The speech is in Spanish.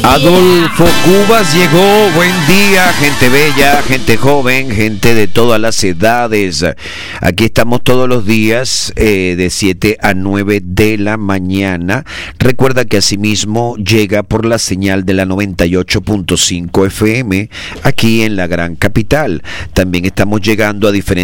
Adolfo Cubas llegó. Buen día, gente bella, gente joven, gente de todas las edades. Aquí estamos todos los días de 7 a 9 de la mañana. Recuerda que asimismo llega por la señal de la 98.5 FM aquí en la gran capital. También estamos llegando a diferentes